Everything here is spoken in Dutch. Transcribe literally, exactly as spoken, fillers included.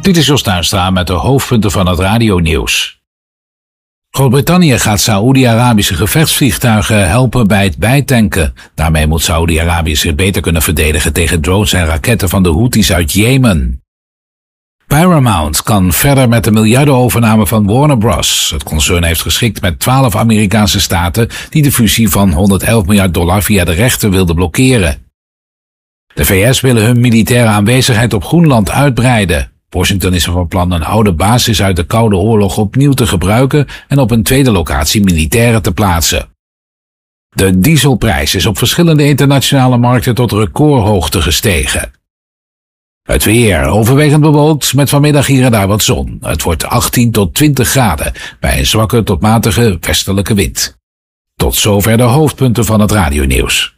Dit is Jos Tuinstra met de hoofdpunten van het radionieuws. Groot-Brittannië gaat Saoedi-Arabische gevechtsvliegtuigen helpen bij het bijtanken. Daarmee moet Saoedi-Arabië zich beter kunnen verdedigen tegen drones en raketten van de Houthis uit Jemen. Paramount kan verder met de miljardenovername van Warner Bros. Het concern heeft geschikt met twaalf Amerikaanse staten die de fusie van honderdelf miljard dollar via de rechter wilden blokkeren. De V S willen hun militaire aanwezigheid op Groenland uitbreiden. Washington is er van plan een oude basis uit de Koude Oorlog opnieuw te gebruiken en op een tweede locatie militairen te plaatsen. De dieselprijs is op verschillende internationale markten tot recordhoogte gestegen. Het weer overwegend bewolkt met vanmiddag hier en daar wat zon. Het wordt achttien tot twintig graden bij een zwakke tot matige westelijke wind. Tot zover de hoofdpunten van het radionieuws.